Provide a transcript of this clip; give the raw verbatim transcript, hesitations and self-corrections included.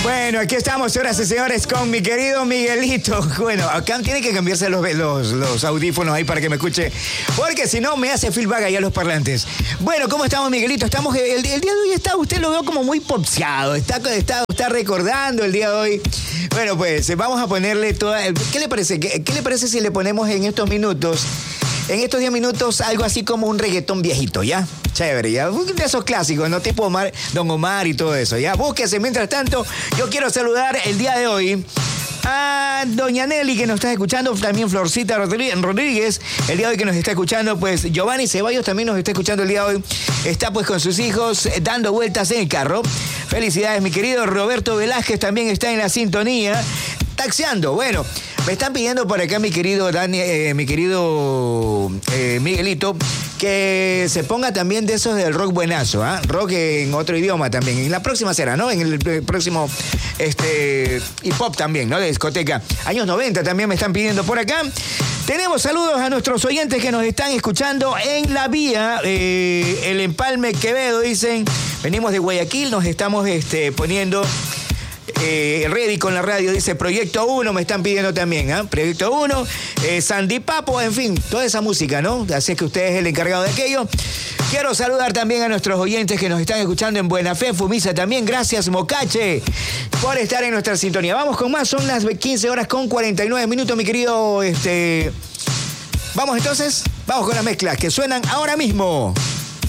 Bueno, aquí estamos, señoras y señores, con mi querido Miguelito. Bueno, acá tiene que cambiarse los, los, los audífonos ahí para que me escuche, porque si no me hace feedback ahí a los parlantes. Bueno, ¿cómo estamos, Miguelito? Estamos, el, el día de hoy está, usted lo veo como muy popseado, está, está, está recordando el día de hoy. Bueno, pues vamos a ponerle toda... ¿Qué le parece? ¿Qué, qué le parece si le ponemos en estos minutos, en estos diez minutos, algo así como un reggaetón viejito, ¿ya? Chévere, ya. De esos clásicos, ¿no? Tipo Omar, Don Omar y todo eso, ¿ya? Búsquese. Mientras tanto, yo quiero saludar el día de hoy a Doña Nelly, que nos está escuchando, también Florcita Rodríguez, el día de hoy que nos está escuchando, pues Giovanni Ceballos también nos está escuchando el día de hoy, está pues con sus hijos dando vueltas en el carro. Felicidades, mi querido Roberto Velázquez también está en la sintonía, taxiando. Bueno, me están pidiendo por acá mi querido Dani, eh, mi querido eh, Miguelito, que se ponga también de esos del rock buenazo, ¿ah? ¿eh? Rock en otro idioma también. En la próxima será, ¿no? En el, el próximo este, hip hop también, ¿no? De discoteca. Años noventa también me están pidiendo por acá. Tenemos saludos a nuestros oyentes que nos están escuchando en la vía. Eh, el Empalme Quevedo, dicen. Venimos de Guayaquil, nos estamos este, poniendo... Eh, ready con la radio, dice Proyecto uno, me están pidiendo también, ¿eh? Proyecto uno, eh, Sandy Papo, en fin, toda esa música, ¿no? Así es que usted es el encargado de aquello. Quiero saludar también a nuestros oyentes que nos están escuchando en Buena Fe, Fumisa también. Gracias, Mocache, por estar en nuestra sintonía. Vamos con más, son las quince horas con cuarenta y nueve minutos, mi querido. Este... Vamos entonces, vamos con las mezclas que suenan ahora mismo.